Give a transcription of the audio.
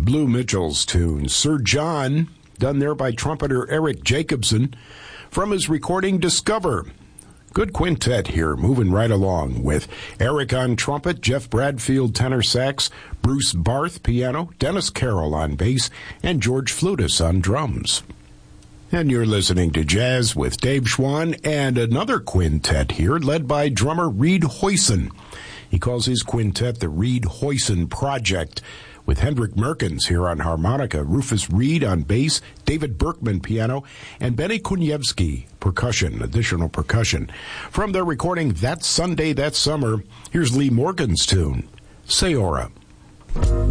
Blue Mitchell's tune, Sir John, done there by trumpeter Eric Jacobson from his recording Discover. Good quintet here, moving right along with Eric on trumpet, Jeff Bradfield tenor sax, Bruce Barth piano, Dennis Carroll on bass, and George Flutis on drums. And you're listening to Jazz with Dave Schwann and another quintet here led by drummer Reed Hoyson. He calls his quintet the Reed Hoyson Project, with Hendrik Merkens here on harmonica, Rufus Reed on bass, David Berkman piano, and Benny Kuniewski percussion, additional percussion. From their recording That Sunday, That Summer, here's Lee Morgan's tune, Sayora.